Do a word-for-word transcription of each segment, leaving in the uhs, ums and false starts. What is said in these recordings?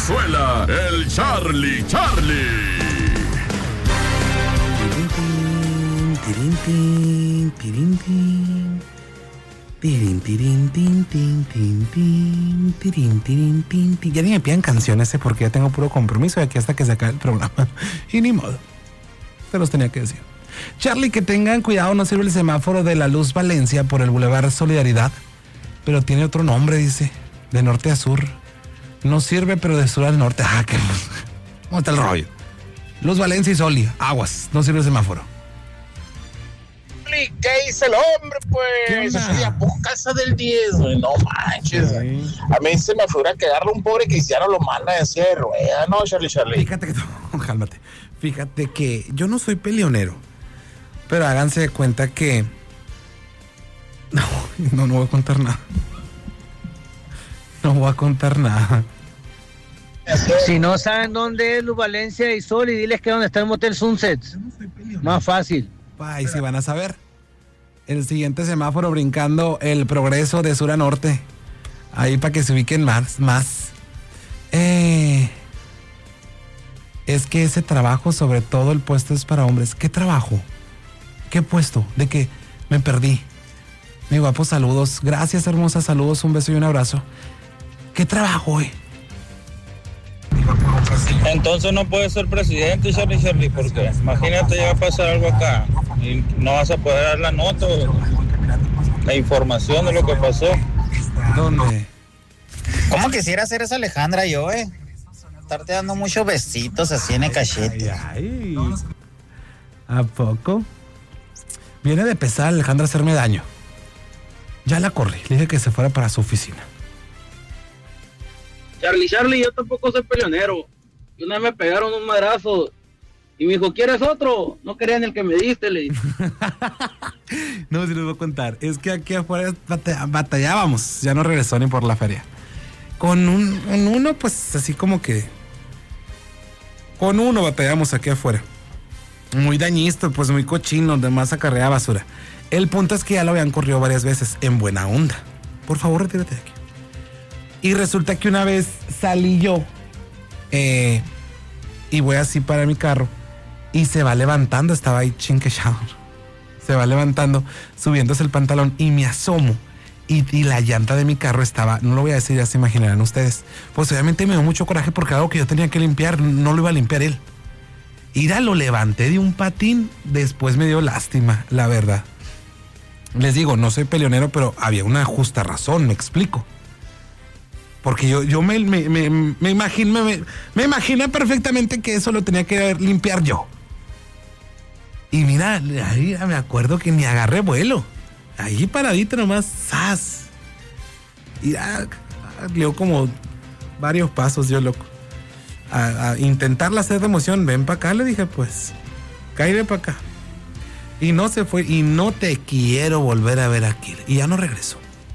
Venezuela, el Charlie Charlie. Tirin, tin, tirin, tin. Tirin, tirin, tin, tin, tin, tin. Tirin, tirin, tin, tin. Ya ni me pidan canciones, ¿eh? Porque ya tengo puro compromiso de aquí hasta que se acabe el programa. Y ni modo. Se los tenía que decir. Charlie, que tengan cuidado, no sirve el semáforo de la Luz Valencia por el Boulevard Solidaridad, pero tiene otro nombre, dice, de norte a sur. No sirve, pero de sur al norte. Ah, qué... ¿Cómo está el rollo? Luz Valencia y Soli, aguas, no sirve el semáforo. ¿Qué dice el hombre, pues? Esa sería por casa del diez, güey. No manches. Sí. A mí se me figura que agarra un pobre cristiano, lo manda en silla de rueda, ¿no, Charlie Charlie? Fíjate que... No, cálmate. Fíjate que yo no soy peleonero, pero háganse de cuenta que... No, no, no voy a contar nada. No voy a contar nada. Si no saben dónde es Luz Valencia y Sol, y diles que es donde está el Motel Sunset. No Más fácil. Ay, si van a saber. El siguiente semáforo brincando el Progreso de sur a norte. Ahí para que se ubiquen más. más. Eh, es que ese trabajo, sobre todo el puesto, es para hombres. ¿Qué trabajo? ¿Qué puesto? ¿De qué? Me perdí. Mi guapo, saludos. Gracias, hermosa. Saludos, un beso y un abrazo. ¿Qué trabajo, eh? Entonces no puedes ser presidente, Charlie Charlie, porque imagínate, ya va a pasar algo acá y no vas a poder dar la nota, la información de lo que pasó. ¿Dónde? ¿Cómo quisiera hacer esa Alejandra yo, eh? Estarte dando muchos besitos así en el cachete. Ay, ay. ¿A poco? Viene de pesar Alejandra a hacerme daño. Ya la corrí, le dije que se fuera para su oficina. Charlie, Charlie, yo tampoco soy peleonero. Y una vez me pegaron un madrazo y me dijo, ¿quieres otro? No querían el que me diste, le dije. No, si les voy a contar. Es que aquí afuera batallábamos. Ya no regresó ni por la feria. Con un, con uno, pues así como que... Con uno batallamos aquí afuera. Muy dañisto, pues muy cochino, de más acarrea basura. El punto es que ya lo habían corrido varias veces, en buena onda. Por favor, retírate de aquí. Y resulta que una vez salí yo eh, y voy así para mi carro y se va levantando, estaba ahí chinquechado. Se va levantando, subiéndose el pantalón y me asomo y, y la llanta de mi carro estaba, no lo voy a decir, ya se imaginarán ustedes. Pues obviamente me dio mucho coraje porque algo que yo tenía que limpiar, no lo iba a limpiar él. Ira, lo levanté de un patín, después me dio lástima, la verdad. Les digo, no soy peleonero, pero había una justa razón, me explico. Porque yo, yo me, me, me, me, imaginé, me, me imaginé perfectamente que eso lo tenía que limpiar yo. Y mira, ahí me acuerdo que ni agarré vuelo. Ahí paradito nomás, ¡zas! Y ah, leo como varios pasos yo, loco. A, a intentarla hacer de emoción, ven para acá, le dije, pues, cállate para acá. Y no se fue, y no te quiero volver a ver aquí. Y ya no regresó.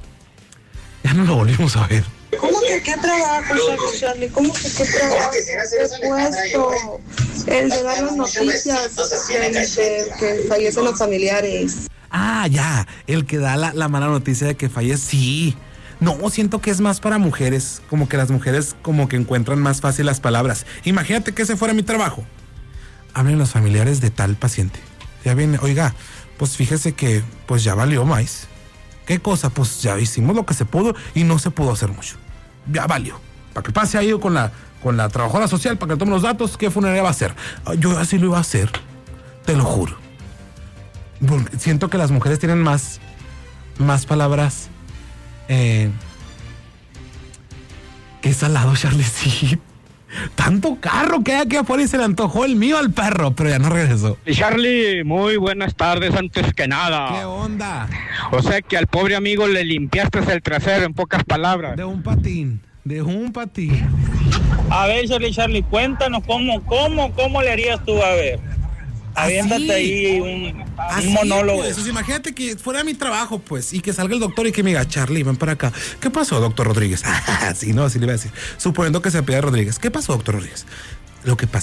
Ya no lo volvimos a ver. ¿Cómo que qué trabajo, Charlie, Charlie? ¿Cómo que qué trabajo? ¿Qué puesto? El de dar las noticias de, de que fallecen los familiares. Ah, ya, el que da la, la mala noticia de que fallece, sí. No, siento que es más para mujeres, como que las mujeres como que encuentran más fácil las palabras. Imagínate que ese fuera mi trabajo. Hablen los familiares de tal paciente. Ya viene, oiga, pues fíjese que pues ya valió más. ¿Qué cosa? Pues ya hicimos lo que se pudo y no se pudo hacer mucho. Ya valió. Para que pase ahí con la, con la trabajadora social, para que tome los datos, ¿qué funeraria va a hacer? Yo así lo iba a hacer, te lo juro. Porque siento que las mujeres tienen más, más palabras. Eh, qué salado, Charlie, sí. Tanto carro que hay aquí afuera y se le antojó el mío al perro, pero ya no regresó. Charlie, muy buenas tardes antes que nada. ¿Qué onda? O sea que al pobre amigo le limpiaste el trasero, en pocas palabras. De un patín, de un patín. A ver, Charlie, Charlie, cuéntanos cómo, cómo, cómo le harías tú, a ver. Aviéntate ahí un, Así, un monólogo. Pues, pues, imagínate que fuera mi trabajo, pues, y que salga el doctor y que me diga, Charlie, ven para acá. ¿Qué pasó, doctor Rodríguez? Sí, no, así le iba a decir. Suponiendo que se pida Rodríguez. ¿Qué pasó, doctor Rodríguez? Lo que pasa